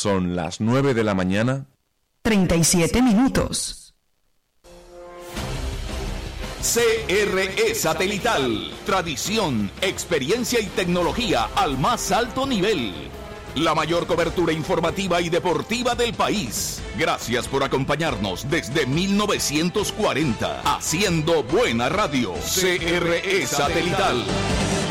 Son las 9 de la mañana. 37 minutos. CRE Satelital. Tradición, experiencia y tecnología al más alto nivel. La mayor cobertura informativa y deportiva del país. Gracias por acompañarnos desde 1940. Haciendo buena radio. CRE Satelital.